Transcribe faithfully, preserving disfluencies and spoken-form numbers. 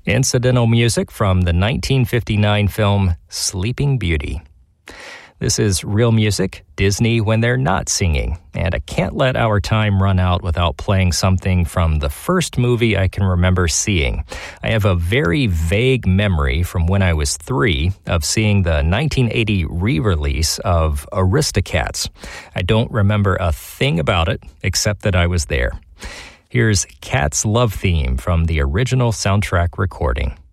Incidental music from the nineteen fifty-nine film Sleeping Beauty. This is Real Music, Disney when they're not singing, and I can't let our time run out without playing something from the first movie I can remember seeing. I have a very vague memory from when I was three of seeing the nineteen eighty re-release of Aristocats. I don't remember a thing about it except that I was there. Here's Cat's Love Theme from the original soundtrack recording.